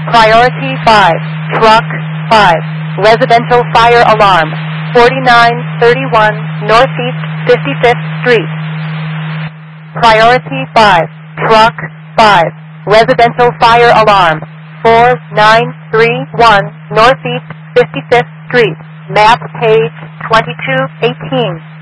Priority 5, Truck 5, Residential Fire Alarm, 4931 Northeast 55th Street. Priority 5, Truck 5, Residential Fire Alarm, 4931 Northeast 55th Street, map page 2218.